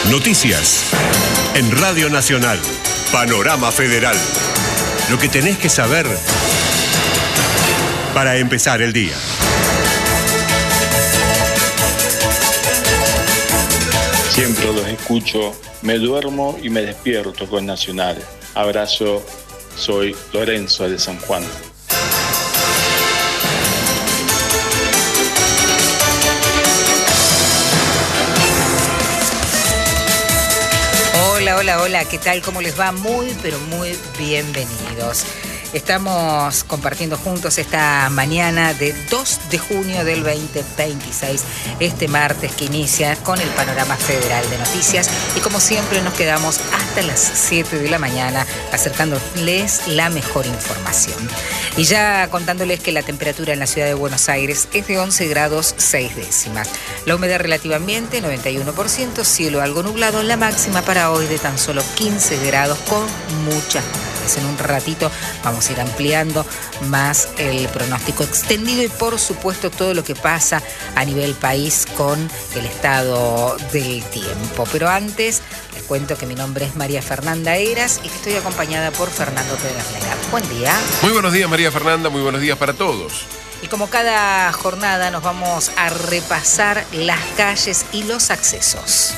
Noticias en Radio Nacional. Panorama Federal. Lo que tenés que saber para empezar el día. Siempre los escucho, me duermo y me despierto con Nacional. Abrazo, soy Lorenzo de San Juan. Hola, ¿qué tal? ¿Cómo les va? Muy, pero muy bienvenidos. Estamos compartiendo juntos esta mañana de 2 de junio del 2026, este martes que inicia con el Panorama Federal de Noticias, y como siempre nos quedamos hasta las 7 de la mañana acercándoles la mejor información. Y ya contándoles que la temperatura en la ciudad de Buenos Aires es de 11 grados 6 décimas. La humedad relativa ambiente 91%, cielo algo nublado, la máxima para hoy de tan solo 15 grados con muchas nubes. En un ratito vamos a ir ampliando más el pronóstico extendido y por supuesto todo lo que pasa a nivel país con el estado del tiempo. Pero antes les cuento que mi nombre es María Fernanda Heras y que estoy acompañada por Fernando Pedernera. Buen día. Muy buenos días, María Fernanda, muy buenos días para todos. Y como cada jornada nos vamos a repasar las calles y los accesos.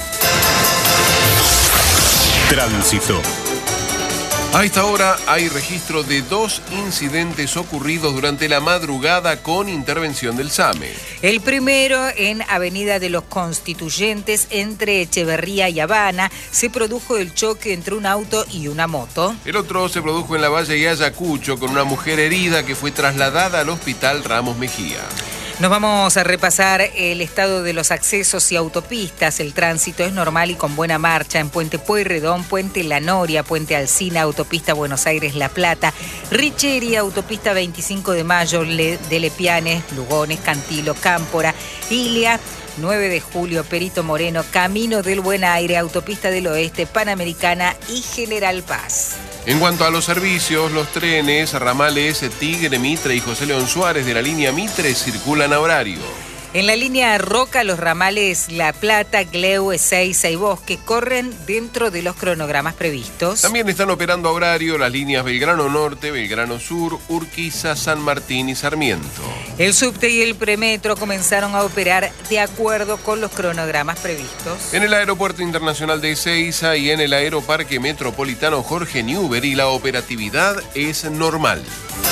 Tránsito. A esta hora hay registro de 2 incidentes ocurridos durante la madrugada con intervención del SAME. El primero en Avenida de los Constituyentes entre Echeverría y Habana se produjo el choque entre un auto y una moto. El otro se produjo en la Valle de Ayacucho con una mujer herida que fue trasladada al hospital Ramos Mejía. Nos vamos a repasar el estado de los accesos y autopistas. El tránsito es normal y con buena marcha en Puente Pueyrredón, Puente La Noria, Puente Alsina, Autopista Buenos Aires-La Plata, Richeria, Autopista 25 de Mayo, de Lepianes, Lugones, Cantilo, Cámpora, Ilia, 9 de Julio, Perito Moreno, Camino del Buen Aire, Autopista del Oeste, Panamericana y General Paz. En cuanto a los servicios, los trenes, ramales Tigre, Mitre y José León Suárez de la línea Mitre circulan a horario. En la línea Roca, los ramales La Plata, Gleu, Ezeiza y Bosque corren dentro de los cronogramas previstos. También están operando a horario las líneas Belgrano Norte, Belgrano Sur, Urquiza, San Martín y Sarmiento. El subte y el premetro comenzaron a operar de acuerdo con los cronogramas previstos. En el Aeropuerto Internacional de Ezeiza y en el Aeroparque Metropolitano Jorge Newbery la operatividad es normal.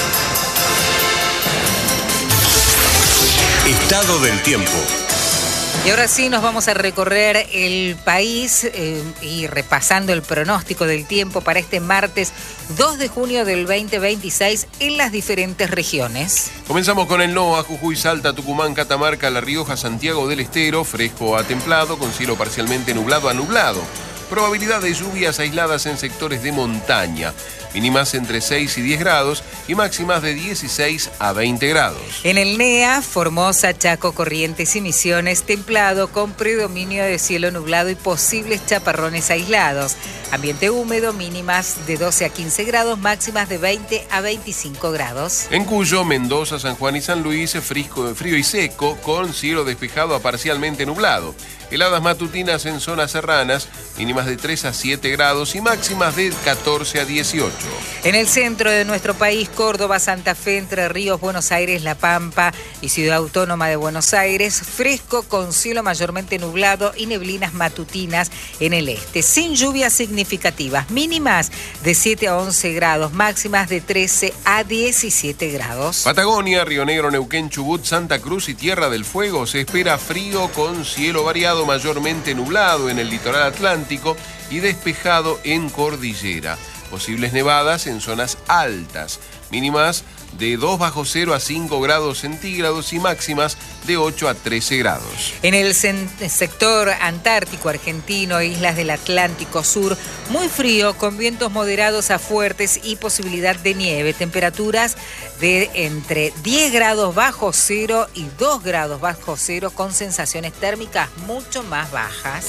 Estado del tiempo. Y ahora sí nos vamos a recorrer el país y repasando el pronóstico del tiempo para este martes 2 de junio del 2026 en las diferentes regiones. Comenzamos con el NOA, Jujuy, Salta, Tucumán, Catamarca, La Rioja, Santiago del Estero, fresco a templado, con cielo parcialmente nublado a nublado. Probabilidad de lluvias aisladas en sectores de montaña. Mínimas entre 6 y 10 grados y máximas de 16 a 20 grados. En el NEA, Formosa, Chaco, Corrientes y Misiones, templado con predominio de cielo nublado y posibles chaparrones aislados. Ambiente húmedo, mínimas de 12 a 15 grados, máximas de 20 a 25 grados. En Cuyo, Mendoza, San Juan y San Luis, frío y seco, con cielo despejado a parcialmente nublado. Heladas matutinas en zonas serranas, mínimas de 3 a 7 grados y máximas de 14 a 18. En el centro de nuestro país, Córdoba, Santa Fe, Entre Ríos, Buenos Aires, La Pampa y Ciudad Autónoma de Buenos Aires, fresco con cielo mayormente nublado y neblinas matutinas en el este, sin lluvias significativas, mínimas de 7 a 11 grados, máximas de 13 a 17 grados. Patagonia, Río Negro, Neuquén, Chubut, Santa Cruz y Tierra del Fuego, se espera frío con cielo variado, mayormente nublado en el litoral atlántico y despejado en cordillera. Posibles nevadas en zonas altas, mínimas de 2 bajo cero a 5 grados centígrados y máximas de 8 a 13 grados. En el sector antártico argentino e islas del Atlántico Sur, muy frío con vientos moderados a fuertes y posibilidad de nieve. Temperaturas de entre 10 grados bajo cero y 2 grados bajo cero con sensaciones térmicas mucho más bajas.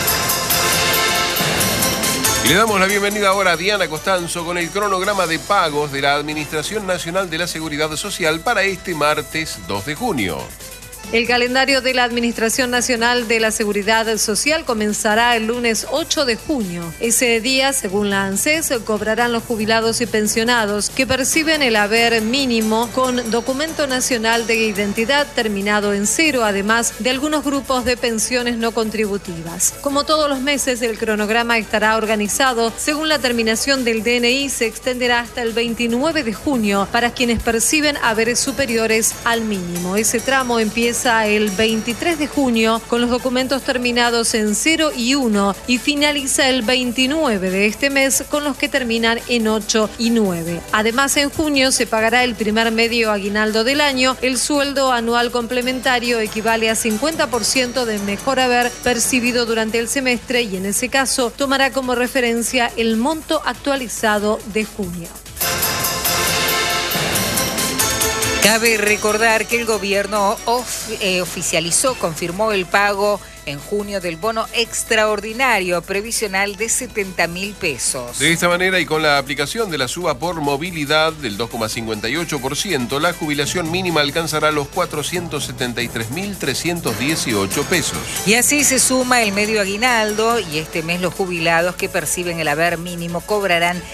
Y le damos la bienvenida ahora a Diana Costanzo con el cronograma de pagos de la Administración Nacional de la Seguridad Social para este martes 2 de junio. El calendario de la Administración Nacional de la Seguridad Social comenzará el lunes 8 de junio. Ese día, según la ANSES, cobrarán los jubilados y pensionados que perciben el haber mínimo con documento nacional de identidad terminado en 0, además de algunos grupos de pensiones no contributivas. Como todos los meses, el cronograma estará organizado según la terminación del DNI. Se extenderá hasta el 29 de junio para quienes perciben haberes superiores al mínimo. Ese tramo empieza el 23 de junio con los documentos terminados en 0 y 1 y finaliza el 29 de este mes con los que terminan en 8 y 9. Además, en junio se pagará el primer medio aguinaldo del año. El sueldo anual complementario equivale a 50% del mejor haber percibido durante el semestre y en ese caso tomará como referencia el monto actualizado de junio. Cabe recordar que el gobierno confirmó el pago en junio del bono extraordinario previsional de 70.000 pesos. De esta manera y con la aplicación de la suba por movilidad del 2,58%, la jubilación mínima alcanzará los 473.318 pesos. Y así se suma el medio aguinaldo y este mes los jubilados que perciben el haber mínimo cobrarán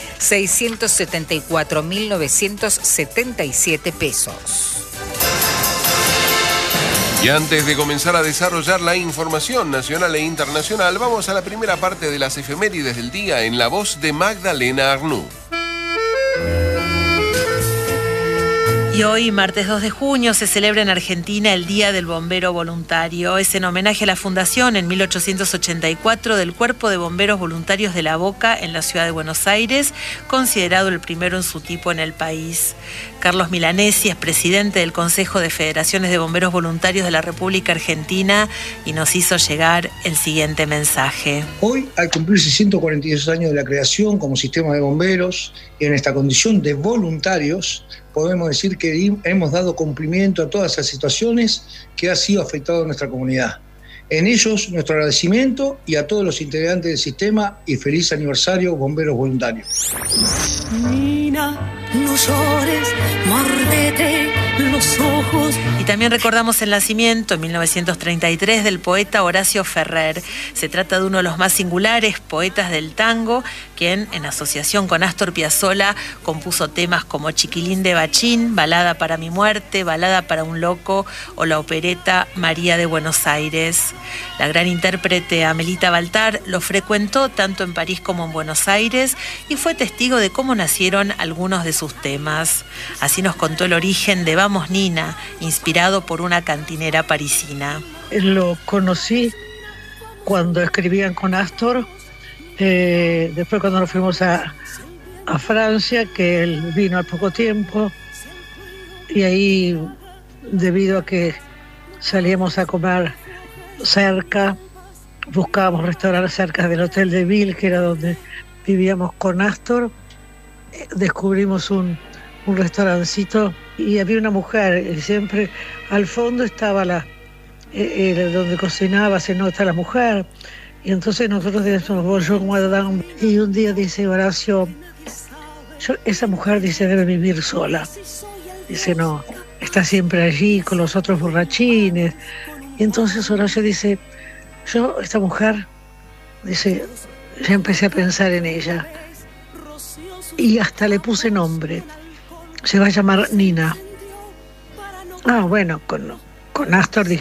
674.977 pesos. Y antes de comenzar a desarrollar la información nacional e internacional, vamos a la primera parte de las efemérides del día en la voz de Magdalena Arnoux. Y hoy, martes 2 de junio, se celebra en Argentina el Día del Bombero Voluntario. Es en homenaje a la fundación en 1884 del Cuerpo de Bomberos Voluntarios de La Boca en la ciudad de Buenos Aires, considerado el primero en su tipo en el país. Carlos Milanesi es presidente del Consejo de Federaciones de Bomberos Voluntarios de la República Argentina y nos hizo llegar el siguiente mensaje. Hoy, al cumplirse 142 años de la creación como sistema de bomberos, en esta condición de voluntarios, podemos decir que hemos dado cumplimiento a todas esas situaciones que ha sido afectado a nuestra comunidad. En ellos, nuestro agradecimiento y a todos los integrantes del sistema y feliz aniversario, bomberos voluntarios. Nina, no llores, mordete los ojos. Y también recordamos el nacimiento en 1933 del poeta Horacio Ferrer. Se trata de uno de los más singulares poetas del tango, quien en asociación con Astor Piazzolla compuso temas como Chiquilín de Bachín, Balada para mi muerte, Balada para un loco o la opereta María de Buenos Aires. La gran intérprete Amelita Baltar lo frecuentó tanto en París como en Buenos Aires y fue testigo de cómo nacieron algunos de sus temas. Así nos contó el origen de Vamos Nina, inspirado por una cantinera parisina. Lo conocí cuando escribían con Astor, después cuando nos fuimos a Francia, que él vino al poco tiempo, y ahí, debido a que salíamos a comer cerca, buscábamos restaurantes cerca del Hotel de Ville, que era donde vivíamos con Astor, descubrimos un restaurancito y había una mujer, y siempre al fondo estaba donde cocinaba, se nota la mujer, y entonces nosotros decíamos bonjour madame, y un día dice Horacio, esa mujer dice debe vivir sola, dice no, está siempre allí con los otros borrachines, y entonces Horacio dice, esta mujer, dice, ya empecé a pensar en ella, y hasta le puse nombre, se va a llamar Nina. Bueno, con Astor